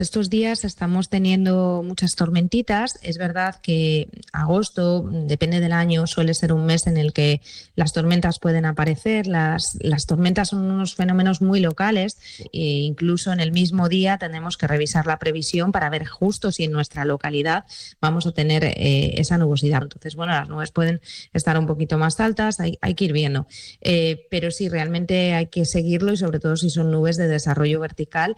Estos días estamos teniendo muchas tormentitas. Es verdad que agosto, depende del año, suele ser un mes en el que las tormentas pueden aparecer. Las tormentas son unos fenómenos muy locales e incluso en el mismo día tenemos que revisar la previsión para ver justo si en nuestra localidad vamos a tener esa nubosidad. Entonces, bueno, las nubes pueden estar un poquito más altas, hay que ir viendo. Pero sí, realmente hay que seguirlo y sobre todo si son nubes de desarrollo vertical,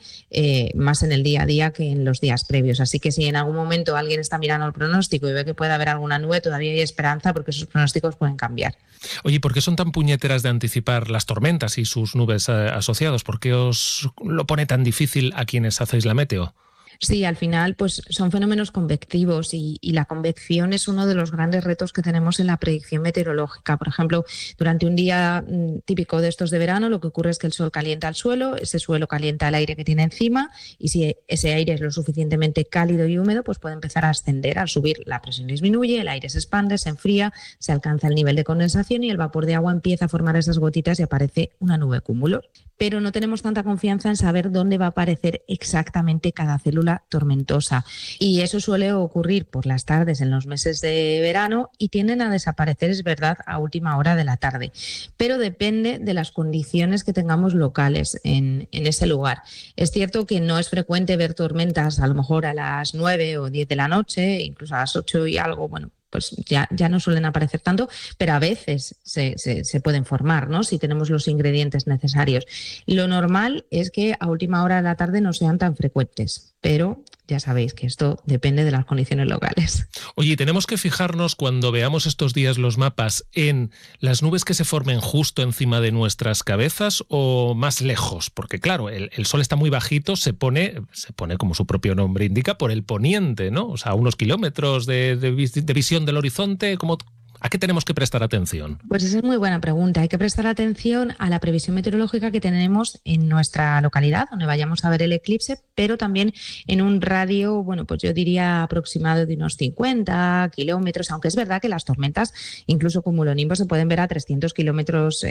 más en el día a día que en los días previos. Así que si en algún momento alguien está mirando el pronóstico y ve que puede haber alguna nube, todavía hay esperanza porque esos pronósticos pueden cambiar. Oye, ¿por qué son tan puñeteras de anticipar las tormentas y sus nubes asociados? ¿Por qué os lo pone tan difícil a quienes hacéis la meteo? Sí, al final pues son fenómenos convectivos y la convección es uno de los grandes retos que tenemos en la predicción meteorológica. Por ejemplo, durante un día típico de estos de verano, lo que ocurre es que el sol calienta el suelo, ese suelo calienta el aire que tiene encima y si ese aire es lo suficientemente cálido y húmedo, pues puede empezar a ascender. Al subir, la presión disminuye, el aire se expande, se enfría, se alcanza el nivel de condensación y el vapor de agua empieza a formar esas gotitas y aparece una nube cúmulo. Pero no tenemos tanta confianza en saber dónde va a aparecer exactamente cada célula tormentosa. Y eso suele ocurrir por las tardes en los meses de verano y tienden a desaparecer, es verdad, a última hora de la tarde. Pero depende de las condiciones que tengamos locales en ese lugar. Es cierto que no es frecuente ver tormentas a lo mejor a las 9 o 10 de la noche, incluso a las 8 y algo, bueno, pues ya no suelen aparecer tanto, pero a veces se pueden formar, ¿no? Si tenemos los ingredientes necesarios. Lo normal es que a última hora de la tarde no sean tan frecuentes, pero ya sabéis que esto depende de las condiciones locales. Oye, ¿tenemos que fijarnos cuando veamos estos días los mapas en las nubes que se formen justo encima de nuestras cabezas o más lejos? Porque claro, el sol está muy bajito, se pone, como su propio nombre indica, por el poniente, ¿no? O sea, a unos kilómetros de visión del horizonte. ¿A qué tenemos que prestar atención? Pues esa es muy buena pregunta. Hay que prestar atención a la previsión meteorológica que tenemos en nuestra localidad, donde vayamos a ver el eclipse, pero también en un radio, bueno, pues yo diría aproximado de unos 50 kilómetros, aunque es verdad que las tormentas, incluso cumulonimbos, se pueden ver a 300 kilómetros.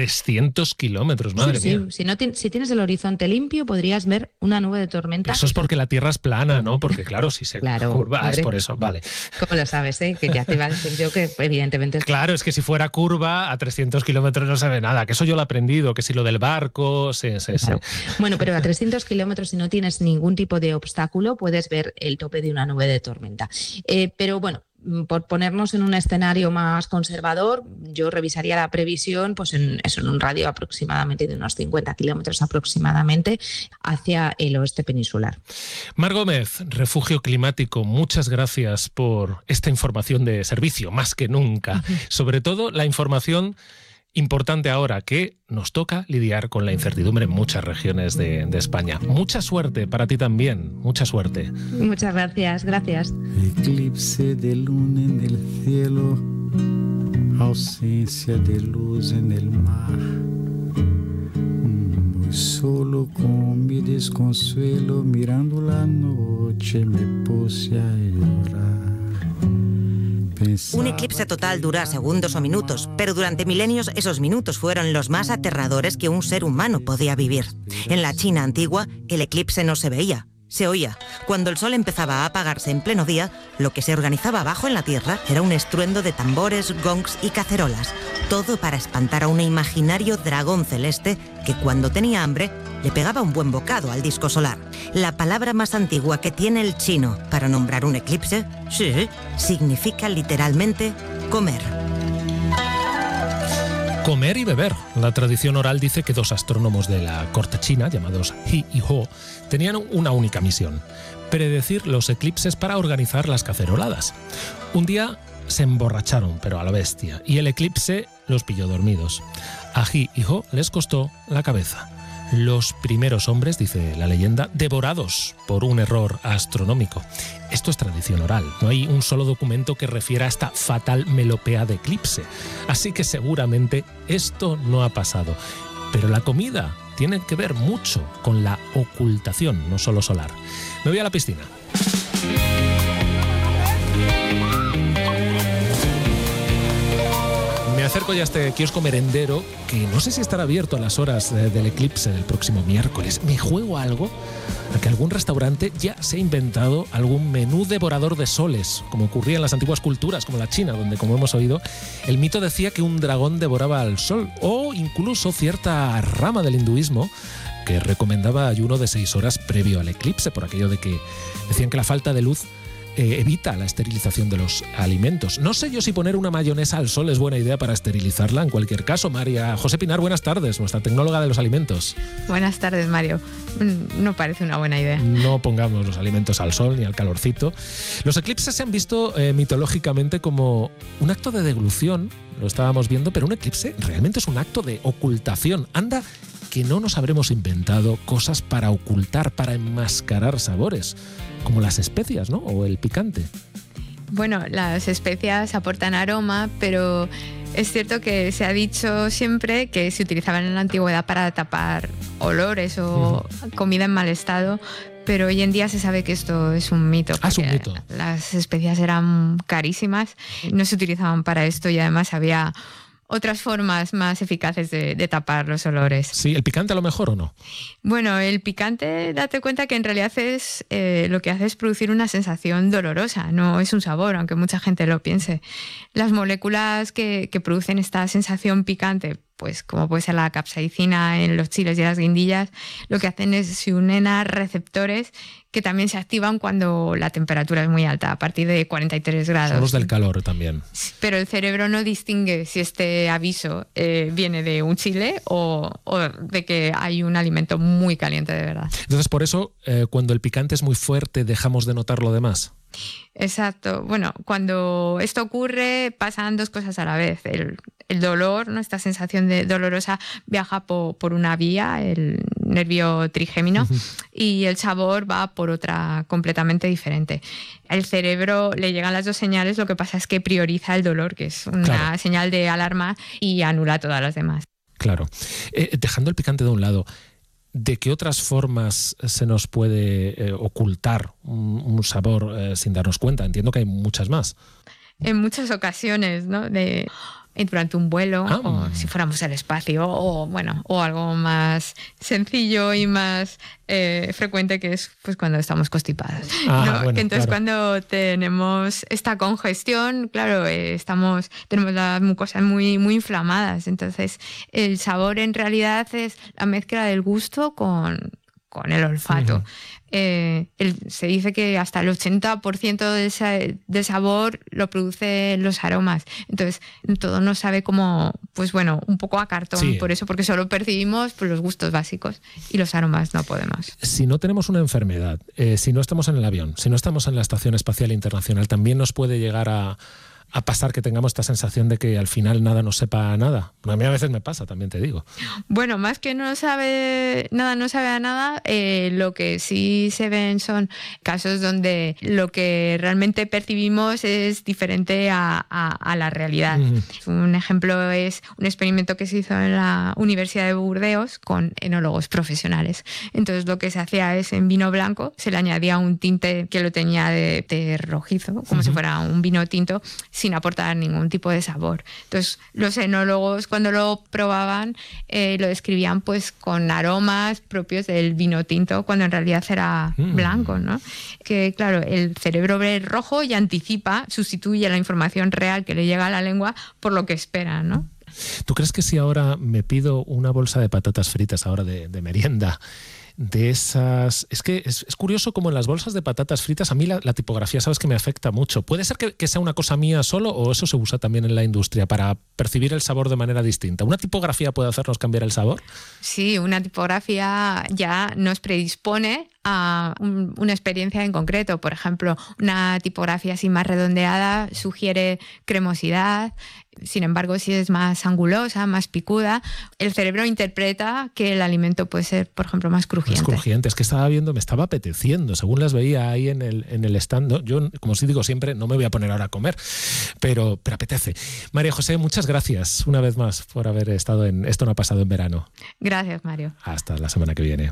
300 kilómetros, madre mía. Si tienes el horizonte limpio, podrías ver una nube de tormenta. Eso es porque la Tierra es plana, ¿no? Porque claro, si se curva, madre, es por eso, vale. ¿Cómo lo sabes, Que ya te iba a decir yo que evidentemente... Claro, es que si fuera curva, a 300 kilómetros no se ve nada, que eso yo lo he aprendido, que si lo del barco... Sí. Claro. Bueno, pero a 300 kilómetros, si no tienes ningún tipo de obstáculo, puedes ver el tope de una nube de tormenta. Pero bueno, por ponernos en un escenario más conservador, yo revisaría la previsión pues en un radio aproximadamente de unos 50 kilómetros aproximadamente hacia el oeste peninsular. Mar Gómez, Refugio Climático, muchas gracias por esta información de servicio, más que nunca. Sobre todo la información importante ahora, que nos toca lidiar con la incertidumbre en muchas regiones de España. Mucha suerte para ti también, mucha suerte. Muchas gracias. Eclipse de luna en el cielo, ausencia de luz en el mar. Muy solo con mi desconsuelo, mirando la noche me puse a llorar. Un eclipse total dura segundos o minutos, pero durante milenios esos minutos fueron los más aterradores que un ser humano podía vivir. En la China antigua, el eclipse no se veía, se oía. Cuando el sol empezaba a apagarse en pleno día, lo que se organizaba abajo en la tierra era un estruendo de tambores, gongs y cacerolas. Todo para espantar a un imaginario dragón celeste que cuando tenía hambre le pegaba un buen bocado al disco solar. La palabra más antigua que tiene el chino para nombrar un eclipse, sí, significa literalmente comer. Comer y beber. La tradición oral dice que dos astrónomos de la corte china, llamados He y Ho, tenían una única misión: predecir los eclipses para organizar las caceroladas. Un día se emborracharon, pero a la bestia, y el eclipse los pilló dormidos. A He y Ho les costó la cabeza. Los primeros hombres, dice la leyenda, devorados por un error astronómico. Esto es tradición oral, no hay un solo documento que refiera a esta fatal melopea de eclipse. Así que seguramente esto no ha pasado. Pero la comida tiene que ver mucho con la ocultación, no solo solar. Me voy a la piscina. Me acerco acerco ya a este kiosco merendero que no sé si estará abierto a las horas del eclipse del próximo miércoles. Me juego algo a que algún restaurante ya se ha inventado algún menú devorador de soles, como ocurría en las antiguas culturas, como la China, donde, como hemos oído, el mito decía que un dragón devoraba al sol, o incluso cierta rama del hinduismo que recomendaba ayuno de 6 horas previo al eclipse, por aquello de que decían que la falta de luz evita la esterilización de los alimentos. No sé yo si poner una mayonesa al sol es buena idea para esterilizarla. En cualquier caso, María José Pinar, buenas tardes, nuestra tecnóloga de los alimentos. Buenas tardes, Mario. No parece una buena idea. No pongamos los alimentos al sol ni al calorcito. Los eclipses se han visto mitológicamente como un acto de deglución, lo estábamos viendo, pero un eclipse realmente es un acto de ocultación. Anda que no nos habremos inventado cosas para ocultar, para enmascarar sabores, como las especias, ¿no? O el picante. Bueno, las especias aportan aroma, pero es cierto que se ha dicho siempre que se utilizaban en la antigüedad para tapar olores o comida en mal estado, pero hoy en día se sabe que esto es un mito. Es un mito. Las especias eran carísimas, no se utilizaban para esto y además había otras formas más eficaces de tapar los olores. Sí, ¿el picante a lo mejor o no? Bueno, el picante, date cuenta que en realidad lo que hace es producir una sensación dolorosa, no es un sabor, aunque mucha gente lo piense. Las moléculas que producen esta sensación picante, pues como puede ser la capsaicina en los chiles y las guindillas, lo que hacen es se unen a receptores que también se activan cuando la temperatura es muy alta, a partir de 43 grados. Son los del calor también. Pero el cerebro no distingue si este aviso viene de un chile o de que hay un alimento muy caliente de verdad. Entonces, por eso, cuando el picante es muy fuerte, dejamos de notar lo demás. Exacto. Bueno, cuando esto ocurre pasan dos cosas a la vez. El dolor, ¿no? Esta sensación de dolorosa viaja por una vía, el nervio trigémino, y el sabor va por otra completamente diferente. Al cerebro le llegan las dos señales, lo que pasa es que prioriza el dolor, que es una señal de alarma, y anula todas las demás. Claro. Dejando el picante de un lado, ¿de qué otras formas se nos puede ocultar un sabor sin darnos cuenta? Entiendo que hay muchas más. En muchas ocasiones, ¿no? Durante un vuelo, o si fuéramos al espacio, o algo más sencillo y más frecuente, que es pues cuando estamos constipados. Entonces, cuando tenemos esta congestión, claro, tenemos las mucosas muy, muy inflamadas. Entonces, el sabor en realidad es la mezcla del gusto con el olfato. Se dice que hasta el 80% del sabor lo producen los aromas. Entonces, todo nos sabe como, pues bueno, un poco a cartón, por eso, porque solo percibimos pues, los gustos básicos y los aromas no podemos. Si no tenemos una enfermedad, si no estamos en el avión, si no estamos en la Estación Espacial Internacional, también nos puede llegar a pasar que tengamos esta sensación de que al final nada nos sepa a nada. A mí a veces me pasa, también te digo. Bueno, más que no sabe a nada, lo que sí se ven son casos donde lo que realmente percibimos es diferente a la realidad. Un ejemplo es un experimento que se hizo en la Universidad de Burdeos con enólogos profesionales. Entonces lo que se hacía es en vino blanco se le añadía un tinte que lo tenía de rojizo, como si fuera un vino tinto, sin aportar ningún tipo de sabor. Entonces, los enólogos cuando lo probaban lo describían pues con aromas propios del vino tinto, cuando en realidad era blanco, ¿no? Que claro, el cerebro ve rojo y sustituye la información real que le llega a la lengua por lo que espera, ¿no? ¿Tú crees que si ahora me pido una bolsa de patatas fritas ahora de merienda, de esas... Es que es curioso como en las bolsas de patatas fritas a mí la tipografía, sabes que me afecta mucho. ¿Puede ser que sea una cosa mía solo o eso se usa también en la industria para percibir el sabor de manera distinta? ¿Una tipografía puede hacernos cambiar el sabor? Sí, una tipografía ya nos predispone a una experiencia en concreto. Por ejemplo, una tipografía así más redondeada sugiere cremosidad. Sin embargo, si es más angulosa, más picuda, el cerebro interpreta que el alimento puede ser, por ejemplo, más crujiente. Más crujiente. Es que estaba viendo, me estaba apeteciendo, según las veía ahí en el stand. ¿No? Yo, como sí digo siempre, no me voy a poner ahora a comer, pero apetece. María José, muchas gracias una vez más por haber estado en Esto no ha pasado en verano. Gracias, Mario. Hasta la semana que viene.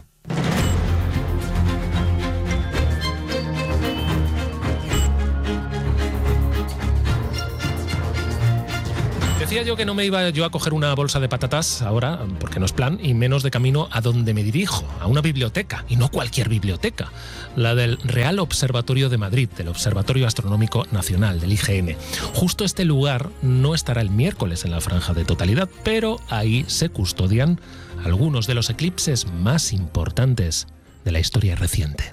decía yo que no me iba yo a coger una bolsa de patatas ahora, porque no es plan, y menos de camino a donde me dirijo, a una biblioteca, y no cualquier biblioteca, la del Real Observatorio de Madrid, del Observatorio Astronómico Nacional, del IGN. Justo este lugar no estará el miércoles en la franja de totalidad, pero ahí se custodian algunos de los eclipses más importantes de la historia reciente.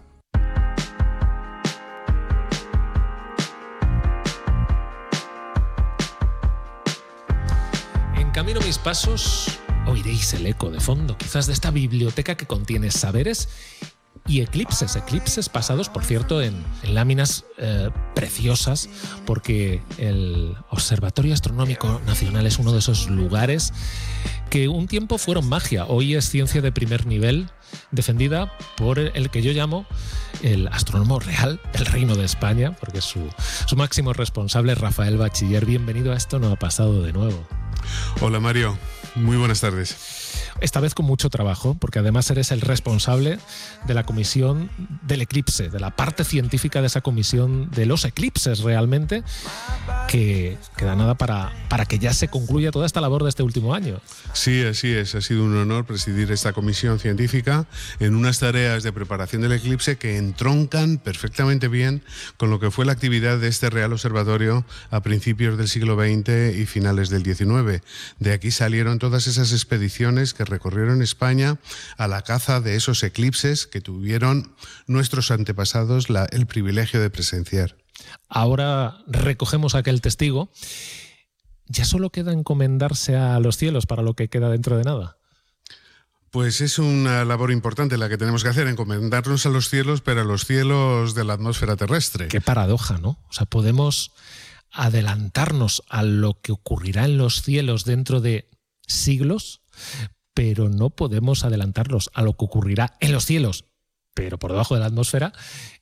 Camino mis pasos, oiréis el eco de fondo, quizás de esta biblioteca que contiene saberes y eclipses pasados, por cierto, en láminas preciosas, porque el Observatorio Astronómico Nacional es uno de esos lugares que un tiempo fueron magia. Hoy es ciencia de primer nivel, defendida por el que yo llamo el astrónomo real del Reino de España, porque es su máximo responsable, Rafael Bachiller. Bienvenido a Esto No Ha Pasado de Nuevo. Hola Mario, muy buenas tardes. Esta vez con mucho trabajo, porque además eres el responsable de la comisión del eclipse, de la parte científica de esa comisión de los eclipses realmente, que queda nada para que ya se concluya toda esta labor de este último año. Sí, así es. Ha sido un honor presidir esta comisión científica en unas tareas de preparación del eclipse que entroncan perfectamente bien con lo que fue la actividad de este Real Observatorio a principios del siglo XX y finales del XIX. De aquí salieron todas esas expediciones que recorrieron España a la caza de esos eclipses que tuvieron nuestros antepasados el privilegio de presenciar. Ahora recogemos aquel testigo. ¿Ya solo queda encomendarse a los cielos para lo que queda dentro de nada? Pues es una labor importante la que tenemos que hacer, encomendarnos a los cielos, pero a los cielos de la atmósfera terrestre. Qué paradoja, ¿no? O sea, podemos adelantarnos a lo que ocurrirá en los cielos dentro de siglos, pero no podemos adelantarnos a lo que ocurrirá en los cielos, pero por debajo de la atmósfera,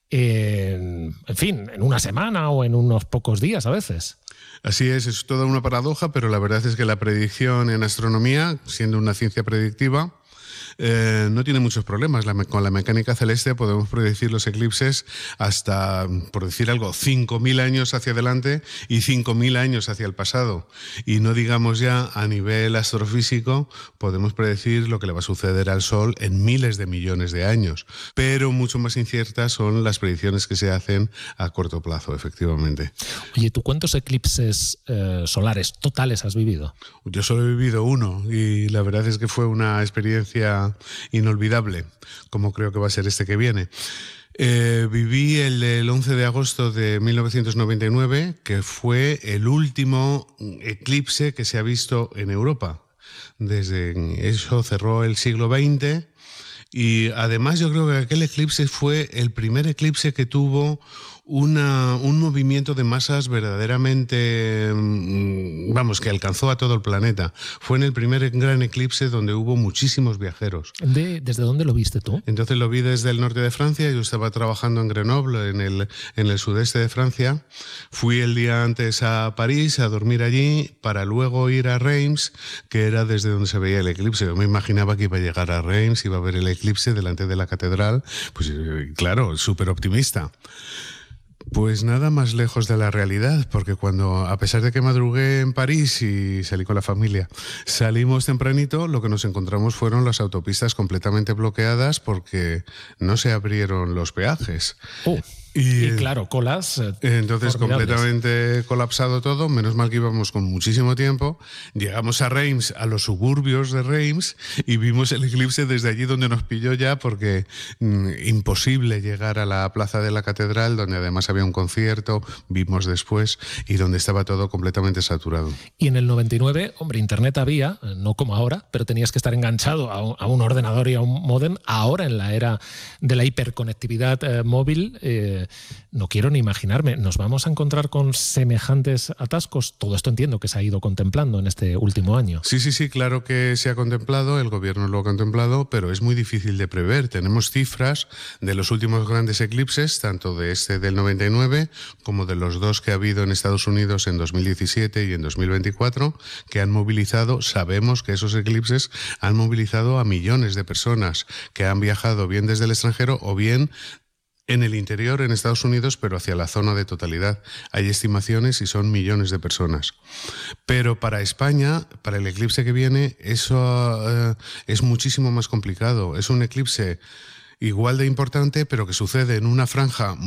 en una semana o en unos pocos días a veces. Así es toda una paradoja, pero la verdad es que la predicción en astronomía, siendo una ciencia predictiva, no tiene muchos problemas. Con la mecánica celeste podemos predecir los eclipses hasta, por decir algo, 5.000 años hacia adelante y 5.000 años hacia el pasado. Y no digamos ya a nivel astrofísico, podemos predecir lo que le va a suceder al Sol en miles de millones de años. Pero mucho más inciertas son las predicciones que se hacen a corto plazo, efectivamente. Oye, ¿tú cuántos eclipses solares totales has vivido? Yo solo he vivido uno y la verdad es que fue una experiencia inolvidable, como creo que va a ser este que viene. Viví el 11 de agosto de 1999, que fue el último eclipse que se ha visto en Europa. Desde eso cerró el siglo XX y además yo creo que aquel eclipse fue el primer eclipse que tuvo un movimiento de masas verdaderamente, que alcanzó a todo el planeta. Fue en el primer gran eclipse donde hubo muchísimos viajeros. ¿Desde dónde lo viste tú? Entonces lo vi desde el norte de Francia. Yo estaba trabajando en Grenoble, en el sudeste de Francia. Fui el día antes a París a dormir allí para luego ir a Reims, que era desde donde se veía el eclipse. Yo me imaginaba que iba a llegar a Reims, iba a ver el eclipse delante de la catedral. Pues claro, súper optimista. Pues nada más lejos de la realidad, porque a pesar de que madrugué en París y salí con la familia, salimos tempranito, lo que nos encontramos fueron las autopistas completamente bloqueadas porque no se abrieron los peajes. Y claro, colas. Entonces, completamente colapsado todo. Menos mal que íbamos con muchísimo tiempo. Llegamos a Reims, a los suburbios de Reims, y vimos el eclipse desde allí donde nos pilló ya, porque imposible llegar a la plaza de la catedral, donde además había un concierto, vimos después, y donde estaba todo completamente saturado. Y en el 99, hombre, internet había, no como ahora, pero tenías que estar enganchado a un ordenador y a un módem. Ahora, en la era de la hiperconectividad móvil, no quiero ni imaginarme. ¿Nos vamos a encontrar con semejantes atascos? Todo esto entiendo que se ha ido contemplando en este último año. Sí, claro que se ha contemplado, el gobierno lo ha contemplado, pero es muy difícil de prever. Tenemos cifras de los últimos grandes eclipses, tanto de este del 99 como de los dos que ha habido en Estados Unidos en 2017 y en 2024, que han movilizado, sabemos que esos eclipses han movilizado a millones de personas que han viajado bien desde el extranjero o bien en el interior, en Estados Unidos, pero hacia la zona de totalidad. Hay estimaciones y son millones de personas. Pero para España, para el eclipse que viene, eso es muchísimo más complicado. Es un eclipse igual de importante, pero que sucede en una franja